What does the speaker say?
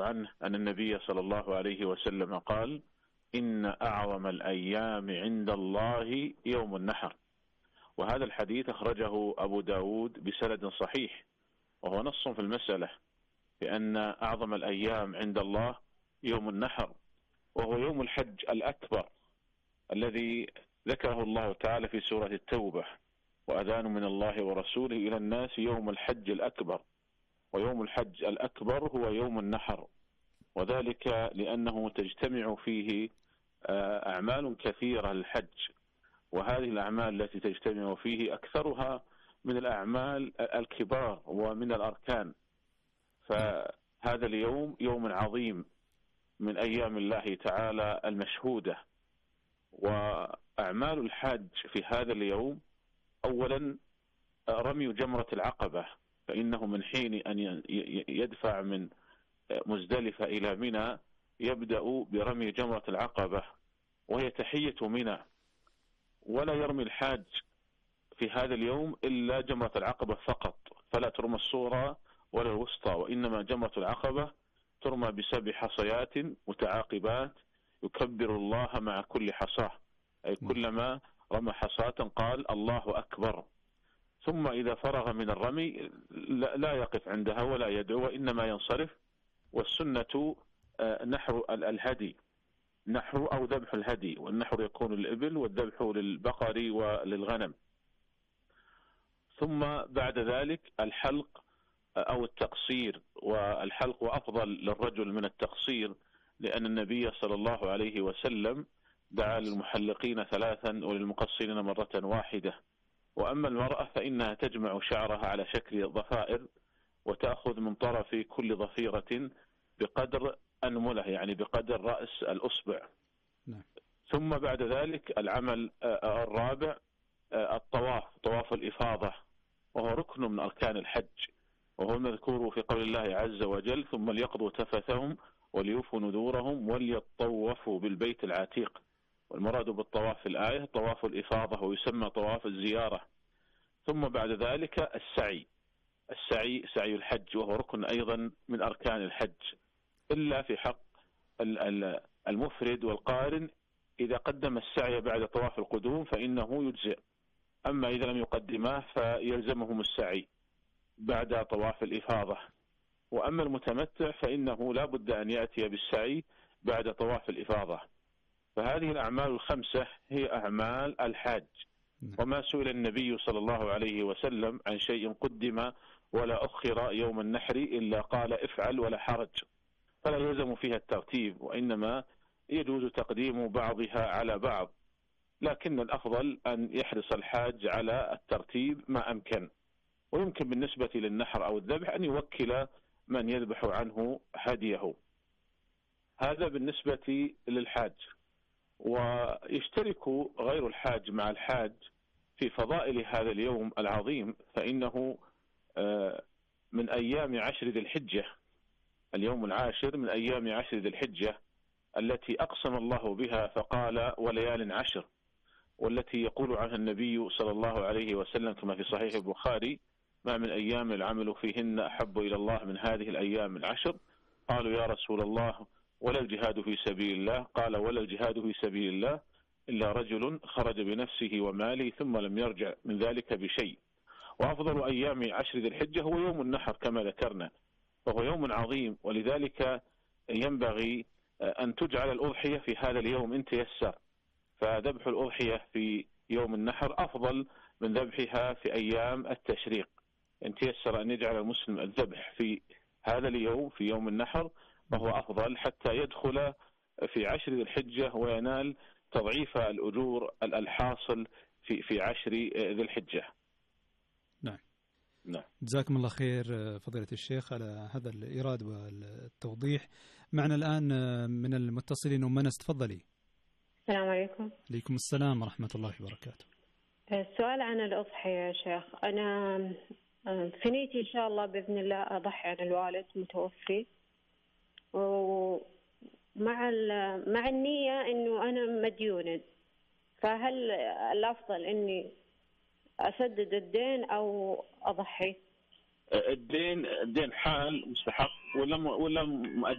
عنه أن النبي صلى الله عليه وسلم قال: إن أعظم الأيام عند الله يوم النحر. وهذا الحديث أخرجه أبو داود بسند صحيح، وهو نص في المسألة بأن أعظم الأيام عند الله يوم النحر، وهو يوم الحج الأكبر الذي ذكره الله تعالى في سورة التوبة: وأذان من الله ورسوله إلى الناس يوم الحج الأكبر. ويوم الحج الأكبر هو يوم النحر، وذلك لأنه تجتمع فيه أعمال كثيرة للحج، وهذه الأعمال التي تجتمع فيه أكثرها من الأعمال الكبار ومن الأركان. فهذا اليوم يوم عظيم من أيام الله تعالى المشهودة. وأعمال الحاج في هذا اليوم: أولا رمي جمرة العقبة، فإنه من حين أن يدفع من مزدلفة إلى منى يبدأ برمي جمرة العقبة، وهي تحية منى. ولا يرمي الحاج في هذا اليوم إلا جمرة العقبة فقط، فلا ترمى الصغرى ولا الوسطى، وإنما جمرة العقبة ترمى ب7 حصيات متعاقبات يكبر الله مع كل حصاة، أي كلما رمى حصاة قال الله أكبر. ثم إذا فرغ من الرمي لا يقف عندها ولا يدعو، وإنما ينصرف. والسنة نحر الهدي، نحر أو ذبح الهدي، والنحر يكون للإبل والذبح للبقر وللغنم. ثم بعد ذلك الحلق أو التقصير، والحلق أفضل للرجل من التقصير، لأن النبي صلى الله عليه وسلم دعا للمحلقين 3 وللمقصرين مرة واحدة. وأما المرأة فإنها تجمع شعرها على شكل ضفائر، وتأخذ من طرف كل ضفيرة بقدر أنملة، يعني بقدر رأس الأصبع. ثم بعد ذلك العمل الرابع الطواف، طواف الإفاضة، وهو ركن من أركان الحج، وهو المذكور في قول الله عز وجل: ثم ليقضوا تفثهم وليوفوا نذورهم وليطوفوا بالبيت العتيق. والمراد بالطواف في الآية طواف الإفاضة، ويسمى طواف الزيارة. ثم بعد ذلك السعي سعي الحج، وهو ركن أيضا من أركان الحج، إلا في حق المفرد والقارن. إذا قدم السعي بعد طواف القدوم فإنه يجزئ، أما إذا لم يقدماه فيلزمهم السعي بعد طواف الإفاضة. وأما المتمتع فإنه لا بد أن يأتي بالسعي بعد طواف الإفاضة. فهذه الأعمال ال5 هي أعمال الحاج. وما سئل النبي صلى الله عليه وسلم عن شيء قدم ولا أخر يوم النحر إلا قال: افعل ولا حرج. فلا يلزم فيها الترتيب، وإنما يجوز تقديم بعضها على بعض، لكن الأفضل أن يحرص الحاج على الترتيب ما أمكن. ويمكن بالنسبة للنحر أو الذبح أن يوكل من يذبح عنه هديه. هذا بالنسبة للحاج. ويشترك غير الحاج مع الحاج في فضائل هذا اليوم العظيم، فإنه من أيام 10 ذي الحجة، اليوم 10 من أيام 10 ذي الحجة التي أقسم الله بها فقال: وليال 10، والتي يقول عنها النبي صلى الله عليه وسلم كما في صحيح البخاري: ما من أيام العمل فيهن أحب إلى الله من هذه الأيام 10. قالوا: يا رسول الله ولا الجهاد في سبيل الله؟ قال: ولا الجهاد في سبيل الله إلا رجل خرج بنفسه وماله ثم لم يرجع من ذلك بشيء. وأفضل أيام 10 ذي الحجة هو يوم النحر كما ذكرنا، وهو يوم عظيم، ولذلك ينبغي أن تجعل الأضحية في هذا اليوم إن تيسر. فذبح الأضحية في يوم النحر أفضل من ذبحها في أيام التشريق. إن تيسر أن يجعل المسلم الذبح في هذا اليوم في يوم النحر فهو أفضل، حتى يدخل في 10 ذي الحجة وينال تضعيف الأجور الحاصل في 10 ذي الحجة. نعم. جزاكم الله خير فضيلة الشيخ على هذا الإيراد والتوضيح. معنا الآن من المتصلين أم أنس، تفضلي. السلام عليكم. عليكم السلام ورحمة الله وبركاته. السؤال عن الأضحية يا شيخ. أنا في نيتي إن شاء الله بإذن الله أضحي عن الوالد متوفي، ومع النية إنه أنا مديونة، فهل الأفضل إني أسدد الدين أو أضحي؟ الدين حال مستحق ولا